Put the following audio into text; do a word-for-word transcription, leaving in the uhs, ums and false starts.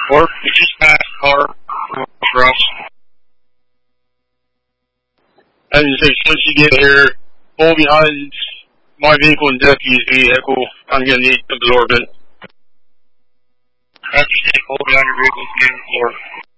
Or you just passed a car across. As you say, once you get here, pull behind my vehicle and deputy's vehicle. I'm going to need to absorb it. After you pull behind your vehicle and get the floor.